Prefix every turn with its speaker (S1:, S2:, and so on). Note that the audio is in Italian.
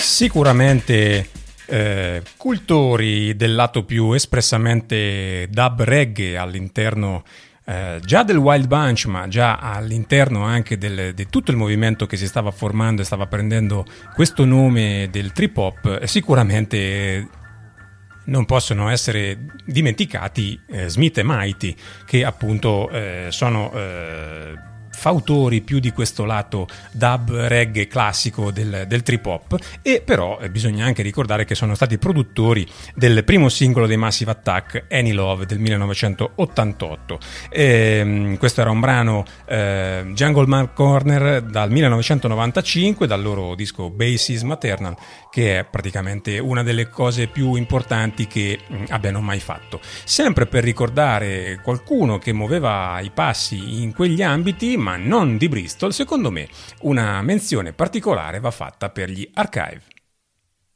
S1: Sicuramente cultori del lato più espressamente dub reggae all'interno già del Wild Bunch, ma già all'interno anche di tutto il movimento che si stava formando e stava prendendo questo nome del trip hop, sicuramente non possono essere dimenticati Smith e Mighty, che appunto sono fautori più di questo lato dub reggae classico del trip hop, e però bisogna anche ricordare che sono stati produttori del primo singolo dei Massive Attack, Any Love, del 1988. Questo era un brano Jungle Man Corner dal 1995, dal loro disco Basis Maternal, che è praticamente una delle cose più importanti che abbiano mai fatto. Sempre per ricordare qualcuno che muoveva i passi in quegli ambiti, ma non di Bristol, secondo me una menzione particolare va fatta per gli Archive.